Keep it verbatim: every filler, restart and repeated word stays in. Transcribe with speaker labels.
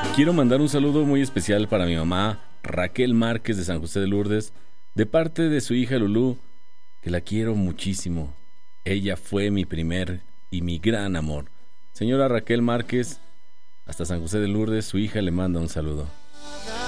Speaker 1: Quiero mandar un saludo muy especial para mi mamá, Raquel Márquez de San José de Lourdes, de parte de su hija Lulú, que la quiero muchísimo. Ella fue mi primer y mi gran amor. Señora Raquel Márquez, hasta San José de Lourdes, su hija le manda un saludo.